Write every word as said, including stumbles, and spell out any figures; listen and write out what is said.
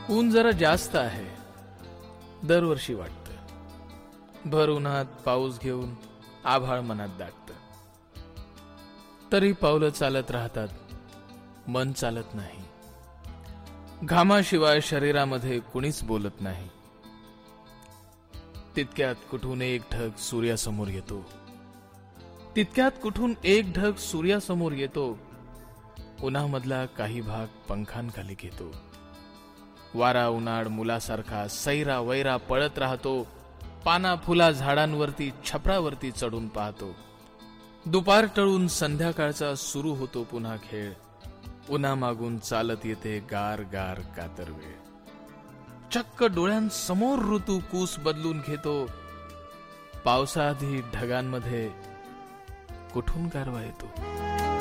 ऊन जरा जास्त आहे, दरवर्षी वाटतं. भर उन्हात पाऊस घेऊन आभाळ मनात दाटतं. तरी पावलं चालत राहतात, मन चालत नाही. घामाशिवाय शरीरामध्ये कुणीच बोलत नाही. तितक्यात कुठून एक ढग सूर्यासमोर येतो. तितक्यात कुठून एक ढग सूर्यासमोर येतो. उन्हामधला काही भाग पंखांखाली घेतो. वारा उन्हाळ मुलासारखा सैरा वैरा पळत राहतो. पाना फुला झाडांवरती छपरावरती चढून पाहतो. दुपार टळून संध्याकाळचा सुरू होतो पुन्हा खेळ. उन्हामागून चालत येते गार गार कातर वेळ. चक्क डोळ्यांसमोर ऋतू कूस बदलून घेतो. पावसाआधी ढगांमध्ये कुठून गारवा येतो.